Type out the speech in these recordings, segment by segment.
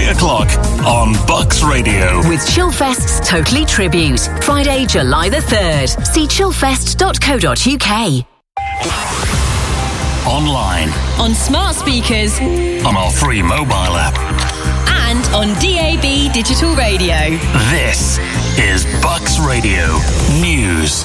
o'clock on Bucks Radio. With Chillfest's Totally Tribute. Friday, July the 3rd. See chillfest.co.uk. Online. On smart speakers. On our free mobile app. And on DAB Digital Radio. This is Bucks Radio News.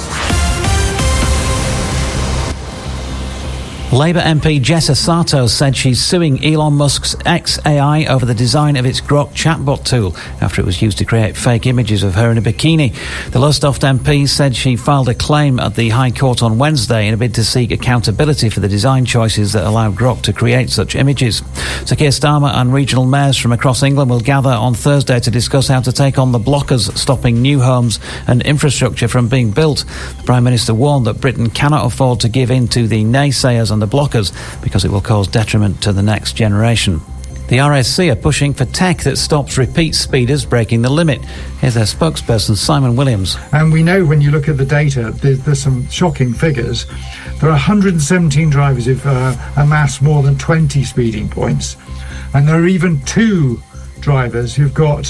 Labour MP Jessa Sato said she's suing Elon Musk's xAI over the design of its Grok chatbot tool after it was used to create fake images of her in a bikini. The Lowestoft MP said she filed a claim at the High Court on Wednesday in a bid to seek accountability for the design choices that allowed Grok to create such images. Sir Keir Starmer and regional mayors from across England will gather on Thursday to discuss how to take on the blockers stopping new homes and infrastructure from being built. The Prime Minister warned that Britain cannot afford to give in to the naysayers and the blockers because it will cause detriment to the next generation. The RSC are pushing for tech that stops repeat speeders breaking the limit. Here's their spokesperson, Simon Williams. And we know when you look at the data, there's some shocking figures. There are 117 drivers who've amassed more than 20 speeding points. And there are even 2 drivers who've got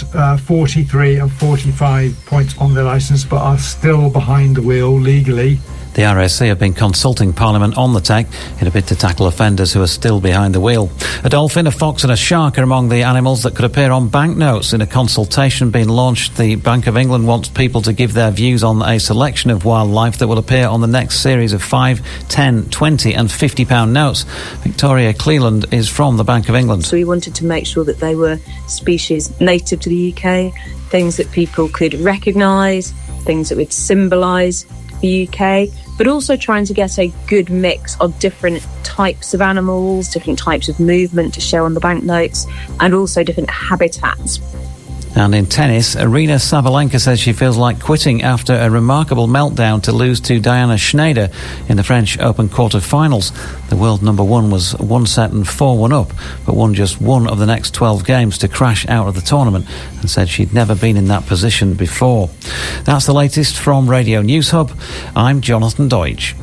43 and 45 points on their licence but are still behind the wheel legally. The RSC have been consulting Parliament on the tech in a bid to tackle offenders who are still behind the wheel. A dolphin, a fox and a shark are among the animals that could appear on banknotes. In a consultation being launched, the Bank of England wants people to give their views on a selection of wildlife that will appear on the next series of 5, 10, 20 and £50 notes. Victoria Cleland is from the Bank of England. So we wanted to make sure that they were species native to the UK, things that people could recognise, things that would symbolise the UK, but also trying to get a good mix of different types of animals, different types of movement to show on the banknotes, and also different habitats. And in tennis, Arina Sabalenka says she feels like quitting after a remarkable meltdown to lose to Diana Schneider in the French Open quarter-finals. The world number one was 1 set and 4-1 up, but won just one of the next 12 games to crash out of the tournament and said she'd never been in that position before. That's the latest from Radio News Hub. I'm Jonathan Deutsch.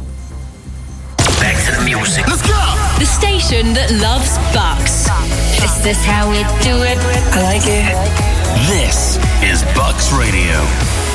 Back to the music. Let's go! The station that loves Bucks. Is this how we do it? I like it. This is Bucks Radio.